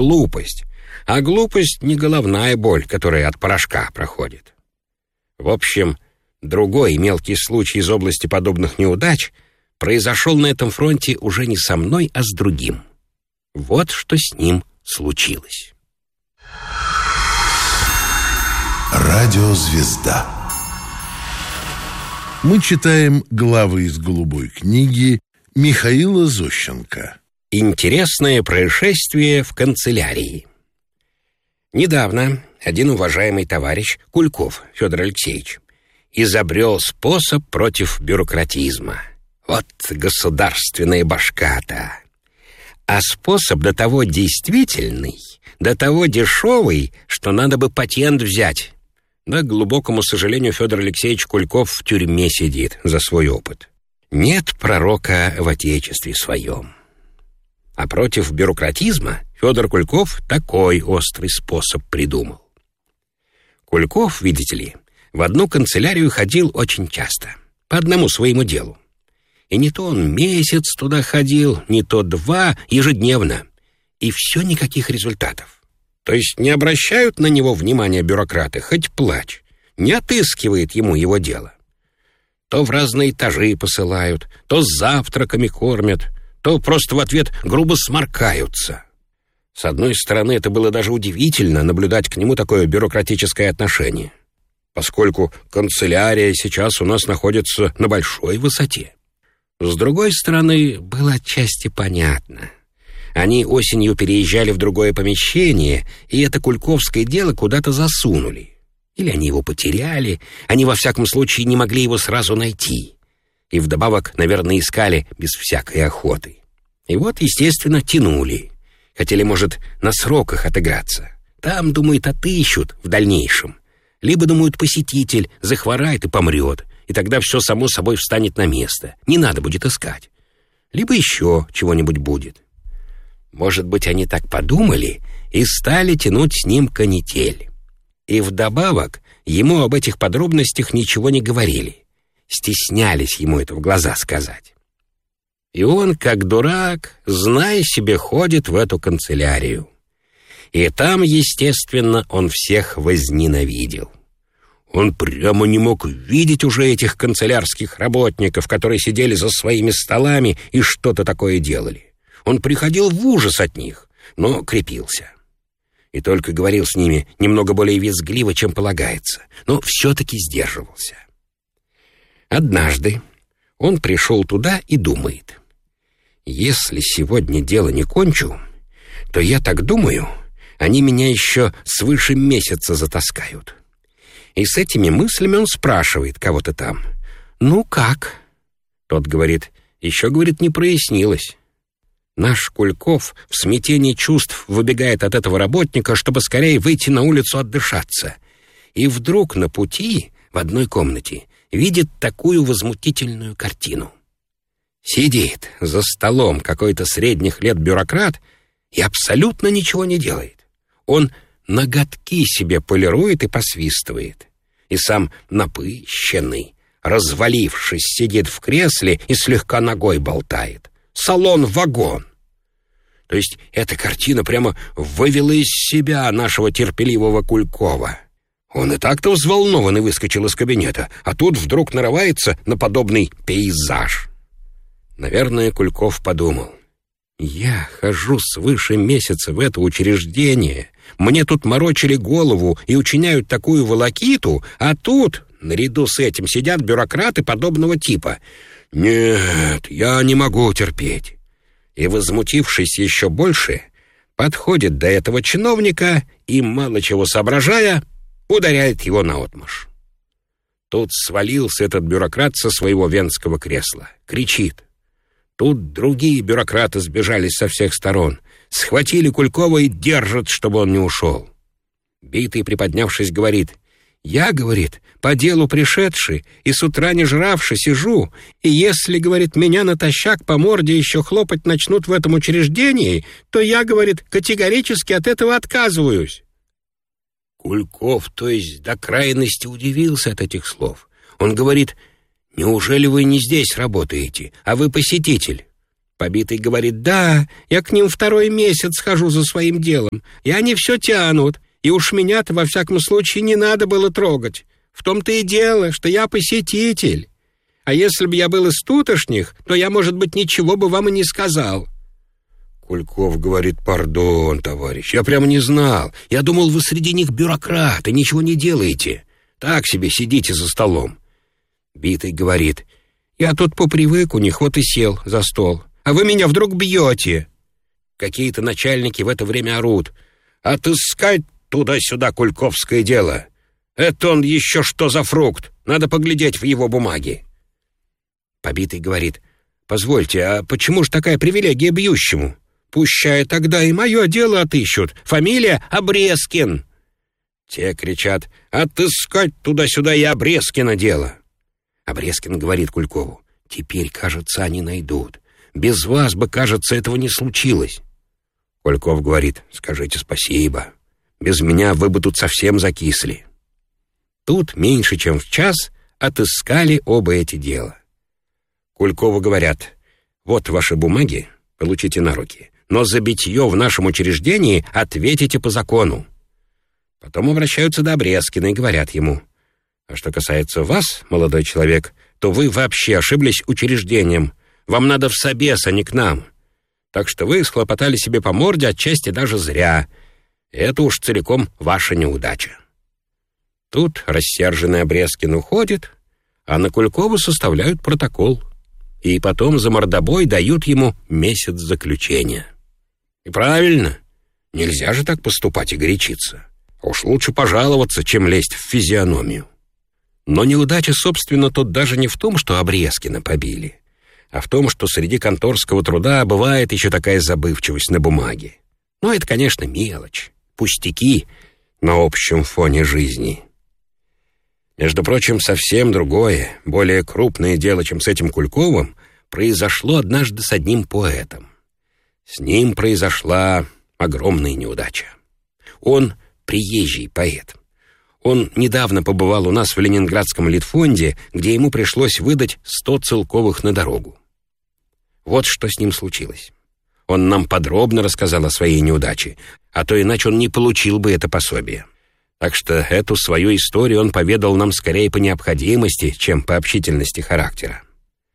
глупость. А глупость не головная боль, которая от порошка проходит. В общем, другой мелкий случай из области подобных неудач произошел на этом фронте уже не со мной, а с другим. Вот что с ним случилось. Радиозвезда. Мы читаем главы из «Голубой книги» Михаила Зощенко. Интересное происшествие в канцелярии. Недавно один уважаемый товарищ, Кульков Федор Алексеевич, изобрел способ против бюрократизма. Вот государственная башка-то. А способ до того действительный, до того дешевый, что надо бы патент взять. Да, к глубокому сожалению, Федор Алексеевич Кульков в тюрьме сидит за свой опыт. Нет пророка в отечестве своем. А против бюрократизма Федор Кульков такой острый способ придумал. Кульков, видите ли, в одну канцелярию ходил очень часто, по одному своему делу. И не то он месяц туда ходил, не то 2 ежедневно. И все никаких результатов. То есть не обращают на него внимания бюрократы, хоть плачь, не отыскивает ему его дело. То в разные этажи посылают, то с завтраками кормят, то просто в ответ грубо сморкаются. С одной стороны, это было даже удивительно наблюдать к нему такое бюрократическое отношение, поскольку канцелярия сейчас у нас находится на большой высоте. С другой стороны, было отчасти понятно. Они осенью переезжали в другое помещение, и это кульковское дело куда-то засунули. Или они его потеряли, они во всяком случае не могли его сразу найти. И вдобавок, наверное, искали без всякой охоты. И вот, естественно, тянули. Хотели, может, на сроках отыграться. Там, думают, отыщут в дальнейшем. Либо, думают, посетитель захворает и помрет, и тогда все само собой встанет на место. Не надо будет искать. Либо еще чего-нибудь будет. Может быть, они так подумали и стали тянуть с ним канитель. И вдобавок ему об этих подробностях ничего не говорили. Стеснялись ему это в глаза сказать. И он, как дурак, зная себе, ходит в эту канцелярию. И там, естественно, он всех возненавидел. Он прямо не мог видеть уже этих канцелярских работников, которые сидели за своими столами и что-то такое делали. Он приходил в ужас от них, но крепился. И только говорил с ними немного более визгливо, чем полагается, но все-таки сдерживался. Однажды он пришел туда и думает: если сегодня дело не кончу, то, я так думаю, они меня еще свыше месяца затаскают. И с этими мыслями он спрашивает кого-то там: «Ну как?» Тот говорит: «Еще, говорит, не прояснилось». Наш Кульков в смятении чувств выбегает от этого работника, чтобы скорее выйти на улицу отдышаться. И вдруг на пути, в одной комнате, видит такую возмутительную картину. Сидит за столом какой-то средних лет бюрократ и абсолютно ничего не делает. Он ноготки себе полирует и посвистывает. И сам напыщенный, развалившись, сидит в кресле и слегка ногой болтает. Салон-вагон. То есть эта картина прямо вывела из себя нашего терпеливого Кулькова. Он и так-то взволнованный выскочил из кабинета, а тут вдруг нарывается на подобный пейзаж. Наверное, Кульков подумал: я хожу свыше месяца в это учреждение, мне тут морочили голову и учиняют такую волокиту, а тут наряду с этим сидят бюрократы подобного типа. Нет, я не могу терпеть. И, возмутившись еще больше, подходит до этого чиновника и, мало чего соображая, ударяет его наотмашь. Тут свалился этот бюрократ со своего венского кресла, кричит. Тут другие бюрократы сбежались со всех сторон, схватили Кулькова и держат, чтобы он не ушел. Битый, приподнявшись, говорит: я, говорит, по делу пришедший и с утра не жравший сижу, и если, говорит, меня натощак по морде еще хлопать начнут в этом учреждении, то я, говорит, категорически от этого отказываюсь. Кульков, то есть, до крайности удивился от этих слов. Он говорит: неужели вы не здесь работаете, а вы посетитель? Побитый говорит: «Да, я к ним 2-й месяц хожу за своим делом, и они все тянут, и уж меня-то во всяком случае не надо было трогать. В том-то и дело, что я посетитель. А если бы я был из тутошних, то я, может быть, ничего бы вам и не сказал». Кульков говорит: «Пардон, товарищ, я прямо не знал. Я думал, вы среди них бюрократ и ничего не делаете. Так себе сидите за столом». Битый говорит: «Я тут попривык у них, вот и сел за стол. А вы меня вдруг бьете». Какие-то начальники в это время орут: «Отыскать туда-сюда кульковское дело. Это он еще что за фрукт? Надо поглядеть в его бумаги». Побитый говорит: «Позвольте, а почему же такая привилегия бьющему? Пущай тогда и мое дело отыщут. Фамилия Обрезкин». Те кричат: «Отыскать туда-сюда и Обрезкина дело». Обрезкин говорит Кулькову: «Теперь, кажется, они найдут. Без вас бы, кажется, этого не случилось». Кульков говорит: «Скажите спасибо. Без меня вы бы тут совсем закисли». Тут меньше чем в час отыскали оба эти дела. Кулькову говорят: «Вот ваши бумаги, получите на руки, но за битье в нашем учреждении ответите по закону». Потом обращаются до Обрезкина и говорят ему: «А что касается вас, молодой человек, то вы вообще ошиблись учреждением. Вам надо в собес, а не к нам. Так что вы схлопотали себе по морде отчасти даже зря. Это уж целиком ваша неудача». Тут рассерженный Обрезкин уходит, а на Кулькова составляют протокол. И потом за мордобой дают ему месяц заключения. И правильно, нельзя же так поступать и горячиться. Уж лучше пожаловаться, чем лезть в физиономию. Но неудача, собственно, тут даже не в том, что Обрезкина побили, а в том, что среди конторского труда бывает еще такая забывчивость на бумаге. Но это, конечно, мелочь, пустяки на общем фоне жизни. Между прочим, совсем другое, более крупное дело, чем с этим Кульковым, произошло однажды с одним поэтом. С ним произошла огромная неудача. Он приезжий поэт. Он недавно побывал у нас в Ленинградском литфонде, где ему пришлось выдать 100 целковых на дорогу. Вот что с ним случилось. Он нам подробно рассказал о своей неудаче, а то иначе он не получил бы это пособие. Так что эту свою историю он поведал нам скорее по необходимости, чем по общительности характера.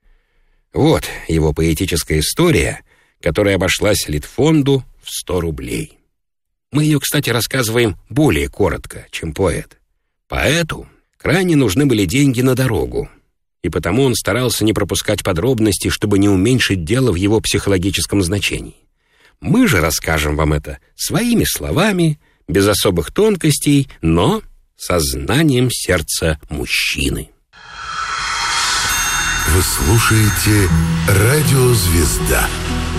Вот его поэтическая история, которая обошлась литфонду в 100 рублей. Мы ее, кстати, рассказываем более коротко, чем поэт. Поэту крайне нужны были деньги на дорогу, и потому он старался не пропускать подробности, чтобы не уменьшить дело в его психологическом значении. Мы же расскажем вам это своими словами, без особых тонкостей, но со знанием сердца мужчины. Вы слушаете «Радио Звезда».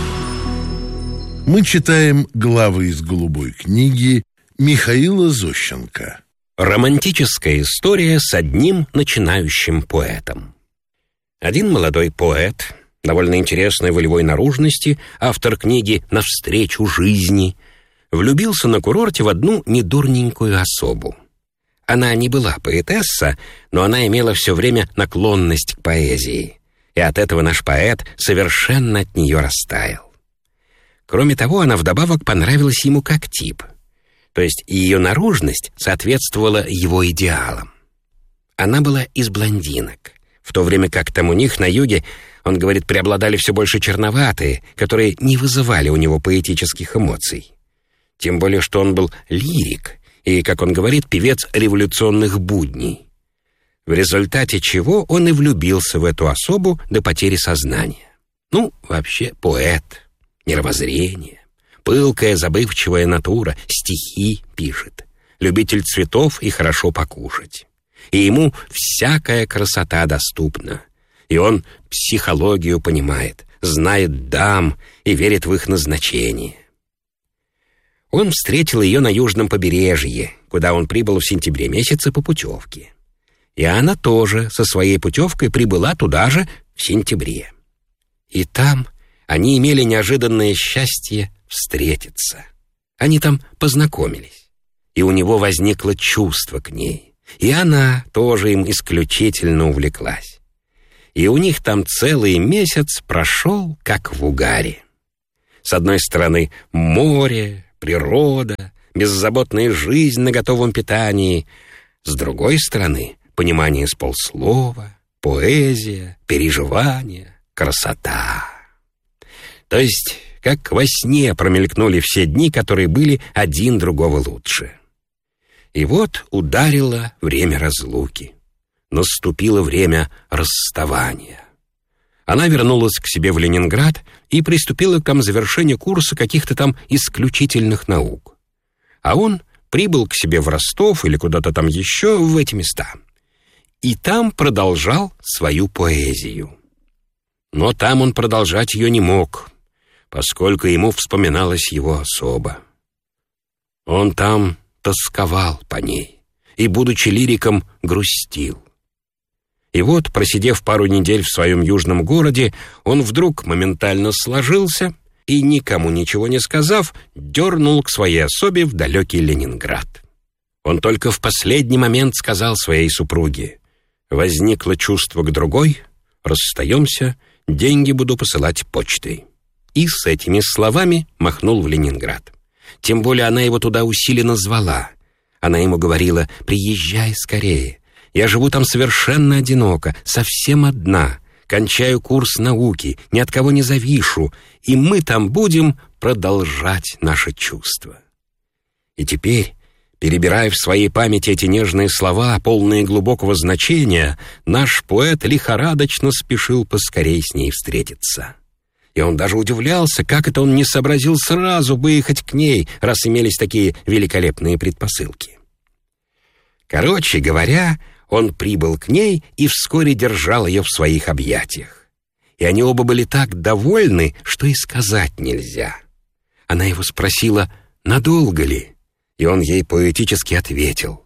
Мы читаем главы из «Голубой книги» Михаила Зощенко. Романтическая история с одним начинающим поэтом. Один молодой поэт, довольно интересной волевой наружности, автор книги «Навстречу жизни», влюбился на курорте в одну недурненькую особу. Она не была поэтесса, но она имела все время наклонность к поэзии, и от этого наш поэт совершенно от нее растаял. Кроме того, она вдобавок понравилась ему как тип, то есть ее наружность соответствовала его идеалам. Она была из блондинок, в то время как там у них на юге, он говорит, преобладали все больше черноватые, которые не вызывали у него поэтических эмоций. Тем более, что он был лирик и, как он говорит, певец революционных будней. В результате чего он и влюбился в эту особу до потери сознания. Ну, вообще, поэт, мировоззрение, пылкая, забывчивая натура, стихи пишет, любитель цветов и хорошо покушать. И ему всякая красота доступна. И он психологию понимает, знает дам и верит в их назначение. Он встретил ее на южном побережье, куда он прибыл в сентябре месяце по путевке. И она тоже со своей путевкой прибыла туда же в сентябре. И там они имели неожиданное счастье встретиться. Они там познакомились, и у него возникло чувство к ней, и она тоже им исключительно увлеклась. и у них там целый месяц прошел, как в угаре. С одной стороны море, природа, беззаботная жизнь на готовом питании. С другой стороны понимание с полслова, поэзия, переживания, красота. То есть, как во сне промелькнули все дни, которые были один другого лучше. И вот ударило время разлуки. Наступило время расставания. Она вернулась к себе в Ленинград и приступила к завершению курса каких-то там исключительных наук. А он прибыл к себе в Ростов или куда-то там еще в эти места. И там продолжал свою поэзию. Но там он продолжать ее не мог, поскольку ему вспоминалась его особа. Он там тосковал по ней и, будучи лириком, грустил. И вот, просидев пару недель в своем южном городе, он вдруг моментально сложился и, никому ничего не сказав, дернул к своей особе в далекий Ленинград. Он только в последний момент сказал своей супруге: «Возникло чувство к другой, расстаемся, деньги буду посылать почтой». И с этими словами махнул в Ленинград. Тем более она его туда усиленно звала. Она ему говорила: «Приезжай скорее. Я живу там совершенно одиноко, совсем одна. Кончаю курс науки, ни от кого не завишу, и мы там будем продолжать наше чувство». И теперь, перебирая в своей памяти эти нежные слова, полные глубокого значения, наш поэт лихорадочно спешил поскорей с ней встретиться. И он даже удивлялся, как это он не сообразил сразу выехать к ней, раз имелись такие великолепные предпосылки. Короче говоря, он прибыл к ней и вскоре держал ее в своих объятиях. И они оба были так довольны, что и сказать нельзя. Она его спросила, надолго ли, и он ей поэтически ответил: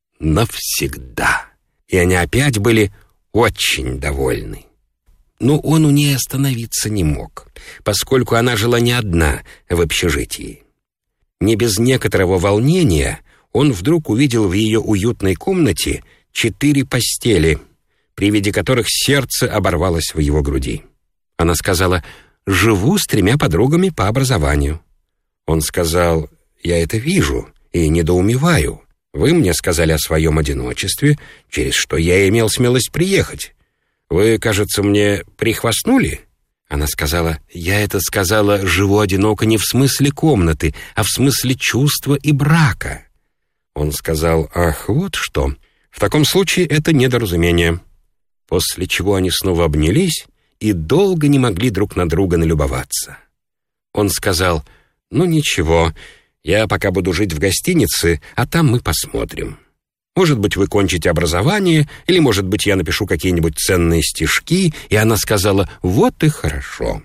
навсегда. И они опять были очень довольны. Но он у ней остановиться не мог, поскольку она жила не одна в общежитии. Не без некоторого волнения он вдруг увидел в ее уютной комнате 4 постели, при виде которых сердце оборвалось в его груди. Она сказала: «Живу с 3 подругами по образованию». Он сказал: «Я это вижу и недоумеваю. Вы мне сказали о своем одиночестве, через что я имел смелость приехать. Вы, кажется, мне прихвастнули?» Она сказала: «Я это сказала, живу одиноко не в смысле комнаты, а в смысле чувства и брака». Он сказал: «Ах, вот что. В таком случае это недоразумение». После чего они снова обнялись и долго не могли друг на друга налюбоваться. Он сказал: «Ну ничего, я пока буду жить в гостинице, а там мы посмотрим. Может быть, вы кончите образование, или, может быть, я напишу какие-нибудь ценные стишки». И она сказала: «Вот и хорошо».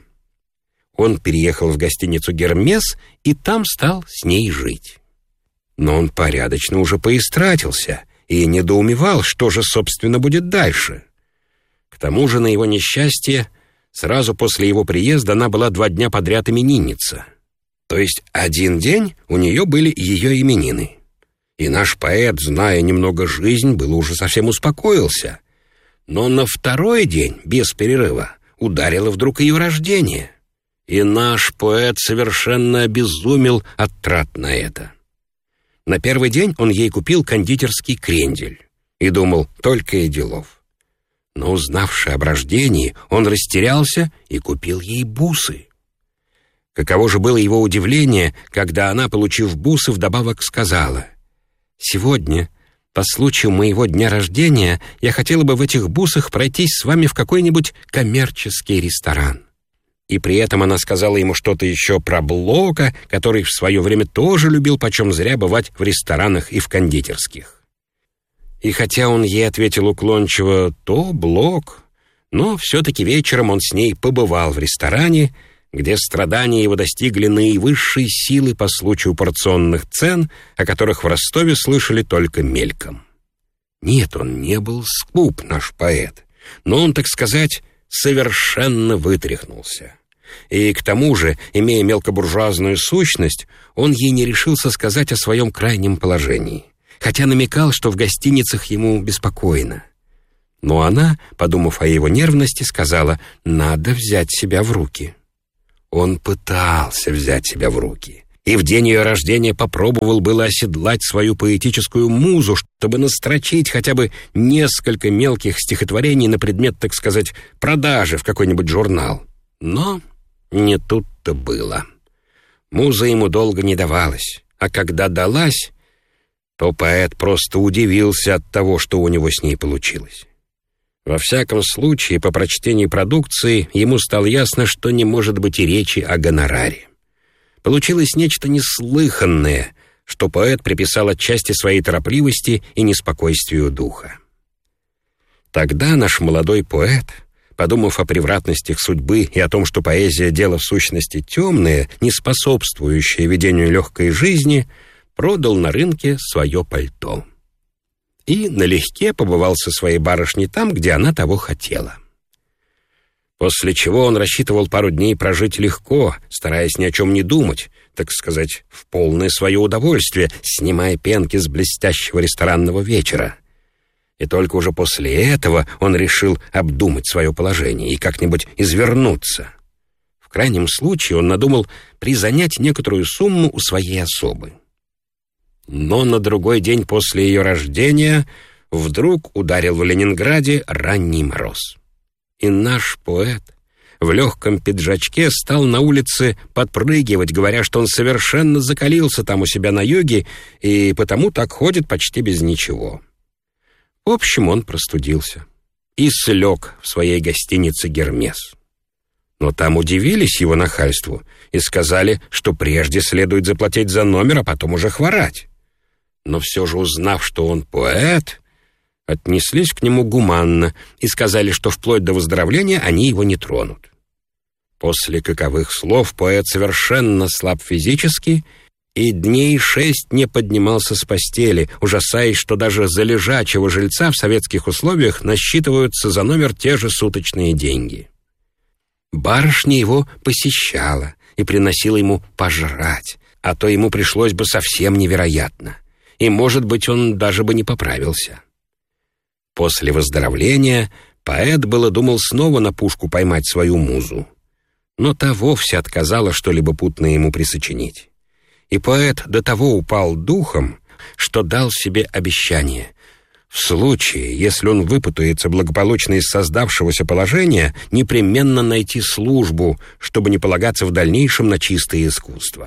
Он переехал в гостиницу «Гермес» и там стал с ней жить. Но он порядочно уже поистратился и недоумевал, что же, собственно, будет дальше. К тому же, на его несчастье, сразу после его приезда она была 2 дня подряд именинница. То есть один день у нее были ее именины. И наш поэт, зная немного жизнь, было уже совсем успокоился. Но на 2-й день, без перерыва, ударило вдруг ее рождение. И наш поэт совершенно обезумел от трат на это. На 1-й день он ей купил кондитерский крендель и думал, только и делов. Но, узнавши об рождении, он растерялся и купил ей бусы. Каково же было его удивление, когда она, получив бусы, вдобавок сказала: «Сегодня, по случаю моего дня рождения, я хотела бы в этих бусах пройтись с вами в какой-нибудь коммерческий ресторан». И при этом она сказала ему что-то еще про Блока, который в свое время тоже любил почем зря бывать в ресторанах и в кондитерских. И хотя он ей ответил уклончиво «то Блок», но все-таки вечером он с ней побывал в ресторане, где страдания его достигли наивысшей силы по случаю порционных цен, о которых в Ростове слышали только мельком. Нет, он не был скуп, наш поэт, но он, так сказать, совершенно вытряхнулся. И к тому же, имея мелкобуржуазную сущность, он ей не решился сказать о своем крайнем положении, хотя намекал, что в гостиницах ему беспокойно. Но она, подумав о его нервности, сказала: «Надо взять себя в руки». Он пытался взять себя в руки, и в день ее рождения попробовал было оседлать свою поэтическую музу, чтобы настрочить хотя бы несколько мелких стихотворений на предмет, так сказать, продажи в какой-нибудь журнал. Но не тут-то было. Муза ему долго не давалась, а когда далась, то поэт просто удивился от того, что у него с ней получилось. Во всяком случае, по прочтении продукции ему стало ясно, что не может быть и речи о гонораре. Получилось нечто неслыханное, что поэт приписал отчасти своей торопливости и неспокойствию духа. Тогда наш молодой поэт, подумав о превратностях судьбы и о том, что поэзия — дело в сущности темное, не способствующее ведению легкой жизни, продал на рынке свое пальто. И налегке побывал со своей барышней там, где она того хотела. После чего он рассчитывал пару дней прожить легко, стараясь ни о чем не думать, так сказать, в полное свое удовольствие, снимая пенки с блестящего ресторанного вечера. И только уже после этого он решил обдумать свое положение и как-нибудь извернуться. В крайнем случае он надумал призанять некоторую сумму у своей особы. Но на другой день после ее рождения вдруг ударил в Ленинграде ранний мороз. И наш поэт в легком пиджачке стал на улице подпрыгивать, говоря, что он совершенно закалился там у себя на юге и потому так ходит почти без ничего. В общем, он простудился и слег в своей гостинице «Гермес». Но там удивились его нахальству и сказали, что прежде следует заплатить за номер, а потом уже хворать. Но все же, узнав, что он поэт, отнеслись к нему гуманно и сказали, что вплоть до выздоровления они его не тронут. После каковых слов поэт совершенно слаб физически и дней 6 не поднимался с постели, ужасаясь, что даже за лежачего жильца в советских условиях насчитываются за номер те же суточные деньги. Барышня его посещала и приносила ему пожрать, а то ему пришлось бы совсем невероятно, и, может быть, он даже бы не поправился. После выздоровления поэт было думал снова на пушку поймать свою музу, но та вовсе отказала что-либо путное ему присочинить. И поэт до того упал духом, что дал себе обещание: в случае, если он выпутается благополучно из создавшегося положения, непременно найти службу, чтобы не полагаться в дальнейшем на чистое искусство.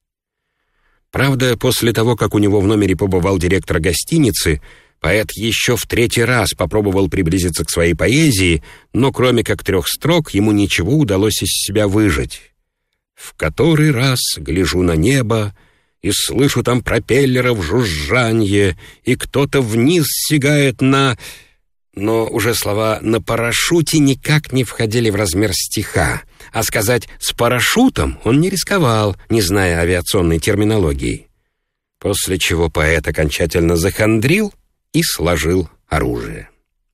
Правда, после того, как у него в номере побывал директор гостиницы, поэт еще в 3-й раз попробовал приблизиться к своей поэзии, но кроме как 3 строк ему ничего удалось из себя выжать. «В который раз гляжу на небо и слышу там пропеллеров жужжанье, и кто-то вниз сигает на...» Но уже слова «на парашюте» никак не входили в размер стиха, а сказать «с парашютом» он не рисковал, не зная авиационной терминологии. После чего поэт окончательно захандрил и сложил оружие.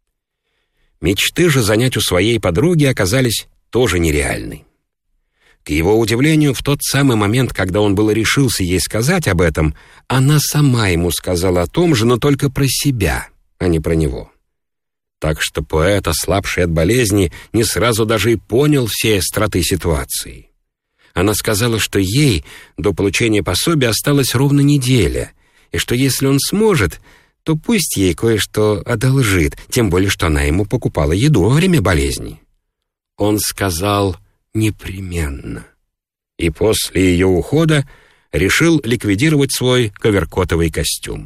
Мечты же занять у своей подруги оказались тоже нереальны. К его удивлению, в тот самый момент, когда он было решился ей сказать об этом, она сама ему сказала о том же, но только про себя, а не про него. Так что поэт, ослабший от болезни, не сразу даже и понял все остроты ситуации. Она сказала, что ей до получения пособия осталась ровно неделя, и что если он сможет, то пусть ей кое-что одолжит, тем более, что она ему покупала еду во время болезни. Он сказал «непременно», и после ее ухода решил ликвидировать свой коверкотовый костюм.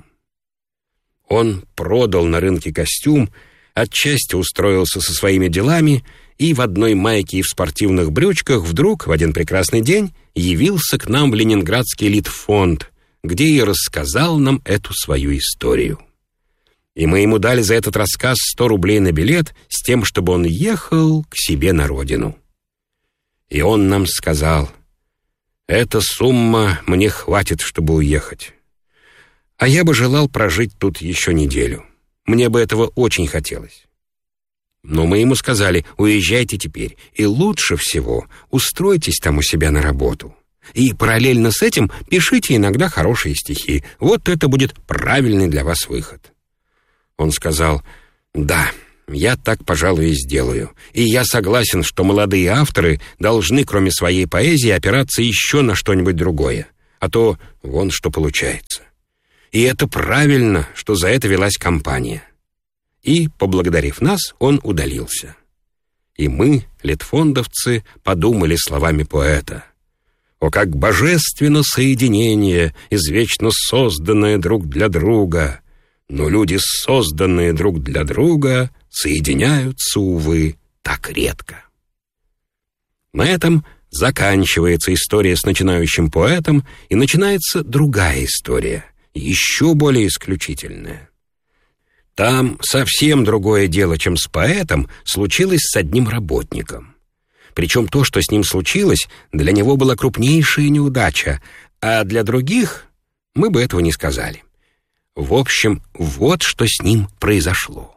Он продал на рынке костюм, отчасти устроился со своими делами и в одной майке и в спортивных брючках вдруг в один прекрасный день явился к нам в Ленинградский Литфонд, где и рассказал нам эту свою историю. И мы ему дали за этот рассказ 100 рублей на билет с тем, чтобы он ехал к себе на родину. И он нам сказал: «Эта сумма мне хватит, чтобы уехать. А я бы желал прожить тут еще неделю. Мне бы этого очень хотелось». Но мы ему сказали: «Уезжайте теперь, и лучше всего устройтесь там у себя на работу. И параллельно с этим пишите иногда хорошие стихи. Вот это будет правильный для вас выход». Он сказал: «Да, я так, пожалуй, и сделаю. И я согласен, что молодые авторы должны, кроме своей поэзии, опираться еще на что-нибудь другое. А то вон что получается. И это правильно, что за это велась кампания». И, поблагодарив нас, он удалился. И мы, литфондовцы, подумали словами поэта: «О, как божественно соединение, извечно созданное друг для друга! Но люди, созданные друг для друга, соединяются, увы, так редко». На этом заканчивается история с начинающим поэтом, и начинается другая история, еще более исключительная. Там совсем другое дело, чем с поэтом, случилось с одним работником. Причем то, что с ним случилось, для него была крупнейшая неудача, а для других мы бы этого не сказали. В общем, вот что с ним произошло.